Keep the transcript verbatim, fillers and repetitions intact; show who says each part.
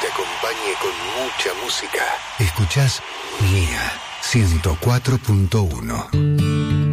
Speaker 1: te acompañe con mucha música. Escuchás Mía ciento cuatro punto uno.